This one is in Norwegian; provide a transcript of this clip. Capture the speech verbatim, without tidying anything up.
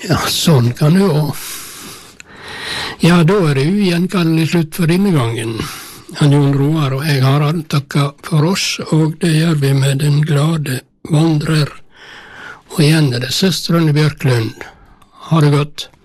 Ja, sånn kan det jo. Ja, da er det ugjenkallelig slutt for denne gangen. Han Jon Roar og jeg har takka for oss, og det gjør vi med Den glade vandrer. Og igjen er det søstrene Bjørklund. Ha det godt.